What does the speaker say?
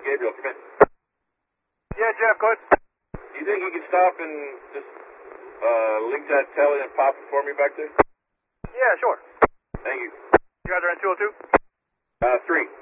Gabriel, come in. Yeah, Jeff, go ahead. Do you think you can stop and just link that tele and pop it for me back there? Yeah, sure. Thank you. You guys are in 202? 3.